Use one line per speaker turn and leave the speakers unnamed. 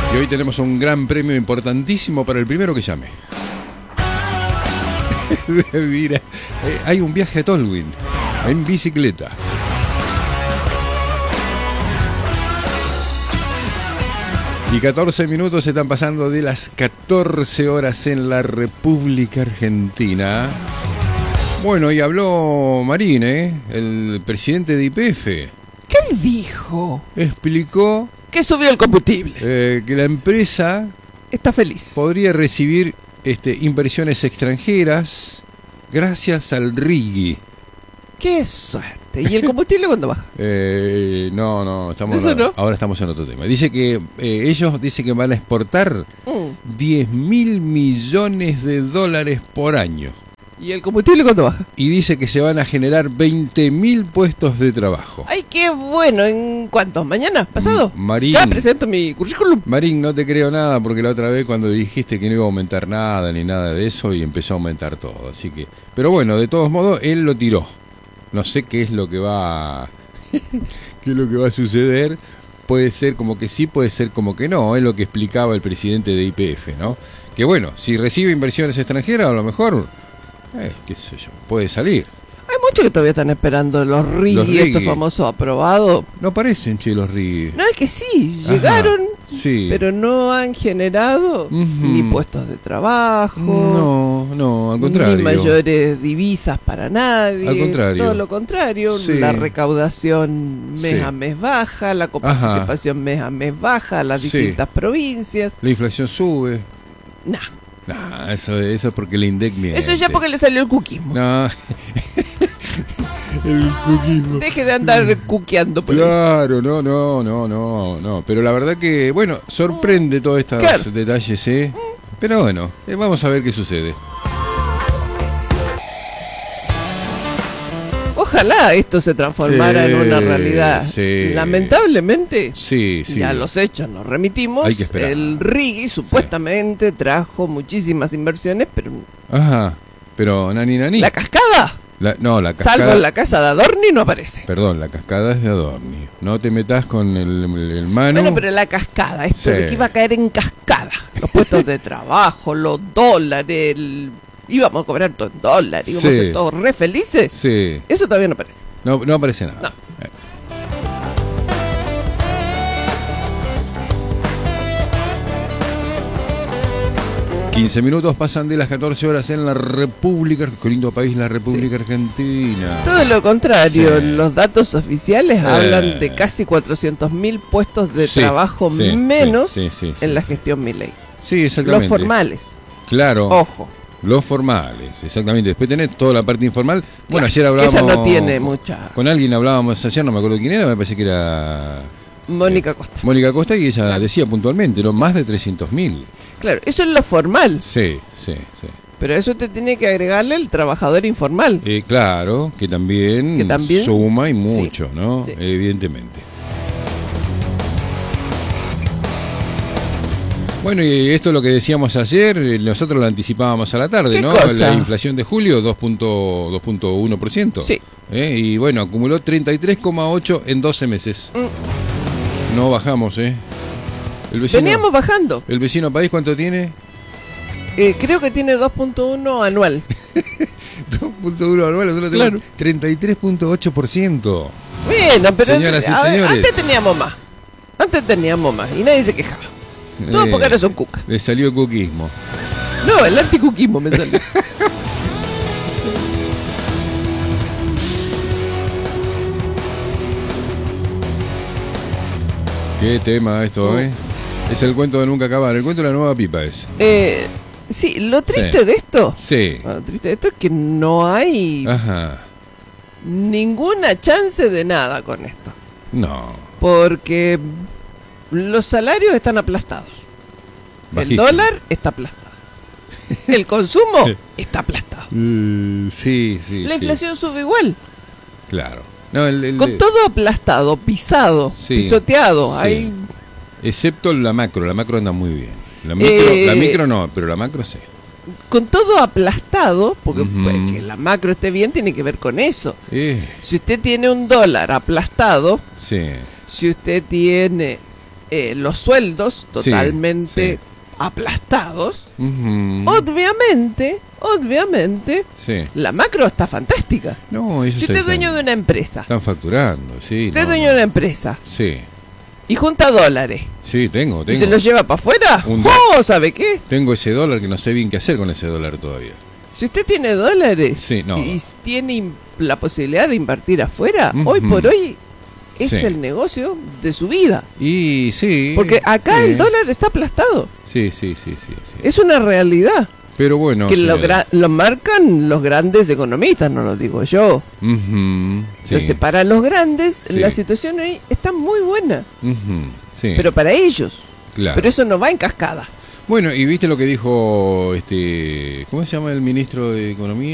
Y hoy tenemos un gran premio importantísimo para el primero que llame. Mira, hay un viaje a Tolwyn en bicicleta. Y 14 minutos se están pasando de las 14 horas en la República Argentina. Bueno, y habló Marín, el presidente de YPF.
¿Qué dijo?
Explicó
que subió el combustible.
Que la empresa
está feliz.
Podría recibir inversiones extranjeras gracias al RIGI.
¡Qué suerte! ¿Y el combustible cuándo baja?
No, ahora estamos en otro tema. Dice que ellos dicen que van a exportar 10.000 millones de dólares por año.
¿Y el combustible cuándo baja?
Y dice que se van a generar 20.000 puestos de trabajo.
¡Ay, qué bueno! ¿En cuántos? ¿Mañana? ¿Pasado?
Marín,
ya presento mi currículum.
Marín, no te creo nada porque la otra vez cuando dijiste que no iba a aumentar nada ni nada de eso y empezó a aumentar todo. Así que, pero bueno, de todos modos, él lo tiró. No sé qué es lo que va qué es lo que va a suceder. Puede ser como que sí, puede ser como que no. Es lo que explicaba el presidente de YPF, ¿no? Que bueno, si recibe inversiones extranjeras, a lo mejor... qué sé yo, puede salir.
Hay muchos que todavía están esperando los RIGI, estos famosos aprobados.
No parecen, che, los RIGI.
No, es que sí, llegaron,
sí,
pero no han generado ni puestos de trabajo.
No, al contrario.
Ni mayores divisas para nadie.
Al contrario.
Todo lo contrario.
Sí.
La recaudación mes a mes baja, la coparticipación mes a mes baja, las distintas provincias.
La inflación sube.
Nah,
eso es porque el INDEC miente.
Eso ya porque le salió el cuquismo.
No. El cuquismo.
Deje de andar cuqueando por
claro, ahí. No. Pero la verdad que, bueno, sorprende todos estos detalles, Pero bueno, vamos a ver qué sucede.
Ojalá esto se transformara en una realidad. Lamentablemente, y a los hechos nos remitimos.
Hay que esperar.
El RIGI supuestamente trajo muchísimas inversiones, pero...
pero nani.
¿La cascada?
La cascada...
Salvo en la casa de Adorni no aparece.
Perdón, la cascada es de Adorni. No te metas con el mano.
Bueno, pero la cascada, esto de que iba a caer en cascada. Los puestos de trabajo, los dólares, íbamos a cobrar todo en dólares, íbamos a ser todos re felices.
Sí.
Eso todavía no aparece.
No aparece nada.
No.
15 minutos pasan de las 14 horas en la República, qué lindo país, la República Argentina.
Todo lo contrario, los datos oficiales hablan de casi 400.000 puestos de trabajo menos en la gestión Milei.
Sí, exactamente.
Los formales.
Claro.
Ojo.
Los formales, exactamente. Después tenés toda la parte informal. Bueno, ayer hablábamos...
Esa no tiene mucha...
Con alguien hablábamos ayer, no me acuerdo quién era, me parece que era...
Mónica Costa.
Mónica Costa, y ella decía puntualmente, ¿no? Más de 300.000.
Claro, eso es lo formal.
Sí.
Pero eso te tiene que agregarle el trabajador informal.
Claro, que también suma y mucho, ¿no? Sí. Evidentemente. Bueno, y esto es lo que decíamos ayer, nosotros lo anticipábamos a la tarde, ¿no?
Cosa?
La inflación de julio, 2.1%.
Sí.
Y bueno, acumuló 33,8 en 12 meses. No bajamos,
Veníamos bajando.
¿El vecino país cuánto tiene?
Creo que tiene 2.1 anual.
2.1 anual, nosotros tenemos 33.8%.
Bueno, pero
señoras y señores,
Antes teníamos más y nadie se quejaba. Todo porque ahora son cucas.
Le salió el cuquismo.
No, el anticuquismo me salió.
Qué tema esto, Es el cuento de nunca acabar, el cuento de la nueva pipa es.
Sí, lo triste de esto.
Lo
triste de esto es que no hay ninguna chance de nada con esto.
No.
Porque los salarios están aplastados.
Bajísimo.
El dólar está aplastado. El consumo está aplastado.
Sí.
La inflación sube igual.
Claro.
Con todo aplastado, pisado, pisoteado. Hay...
Excepto la macro anda muy bien. La micro no, pero la macro sí.
Con todo aplastado, porque que la macro esté bien tiene que ver con eso. Si usted tiene un dólar aplastado, si usted tiene los sueldos totalmente aplastados, obviamente, la macro está fantástica.
No, eso
si usted es dueño de una empresa.
Están facturando, sí.
Usted es dueño de una empresa.
Sí.
Y junta dólares.
Sí, tengo.
¿Y se los lleva para afuera? ¿Sabe qué?
Tengo ese dólar que no sé bien qué hacer con ese dólar todavía.
Si usted tiene dólares y tiene la posibilidad de invertir afuera, hoy por hoy es el negocio de su vida.
Y sí.
Porque acá el dólar está aplastado.
Sí.
Es una realidad.
Pero bueno.
Que lo marcan los grandes economistas, no lo digo yo. Entonces, para los grandes, la situación hoy está muy buena. Pero para ellos.
Claro.
Pero eso no va en cascada.
Bueno, y viste lo que dijo, ¿cómo se llama el ministro de Economía?